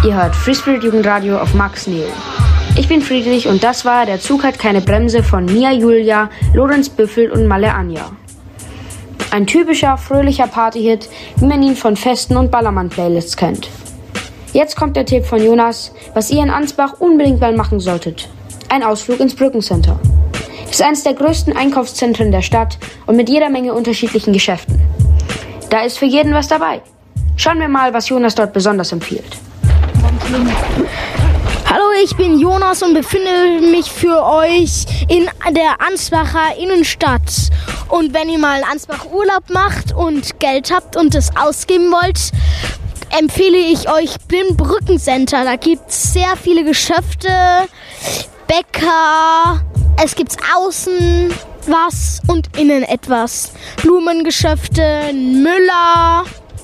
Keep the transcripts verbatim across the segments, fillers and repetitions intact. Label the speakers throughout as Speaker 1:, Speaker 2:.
Speaker 1: Ihr hört Free Spirit Jugendradio auf Max Neo. Ich bin Friedrich und das war Der Zug hat keine Bremse von Mia Julia, Lorenz Büffel und Malle Anja. Ein typischer, fröhlicher Partyhit, wie man ihn von Festen und Ballermann-Playlists kennt. Jetzt kommt der Tipp von Jonas, was ihr in Ansbach unbedingt mal machen solltet. Ein Ausflug ins Brückencenter. Es ist eines der größten Einkaufszentren der Stadt und mit jeder Menge unterschiedlichen Geschäften. Da ist für jeden was dabei. Schauen wir mal, was Jonas dort besonders empfiehlt.
Speaker 2: Hallo, ich bin Jonas und befinde mich für euch in der Ansbacher Innenstadt. Und wenn ihr mal in Ansbach Urlaub macht und Geld habt und es ausgeben wollt, empfehle ich euch den Brückencenter. Da gibt es sehr viele Geschäfte, Bäcker, es gibt außen was und innen etwas. Blumengeschäfte, Müller.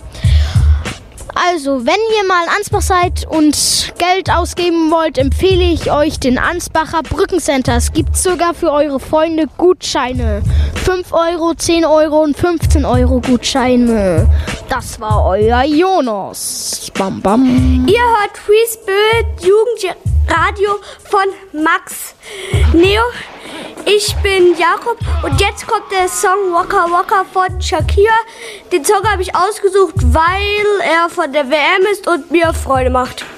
Speaker 2: Also, wenn ihr mal in Ansbach seid und Geld ausgeben wollt, empfehle ich euch den Ansbacher Brückencenter. Es gibt sogar für eure Freunde Gutscheine. fünf Euro, zehn Euro und fünfzehn Euro Gutscheine. Das war euer Jonas. Bam, bam.
Speaker 3: Ihr hört Free Spirit Jugendradio von Max Neo. Ich bin Jakob und jetzt kommt der Song Waka Waka von Shakira. Den Song habe ich ausgesucht, weil er von der W M ist und mir Freude macht.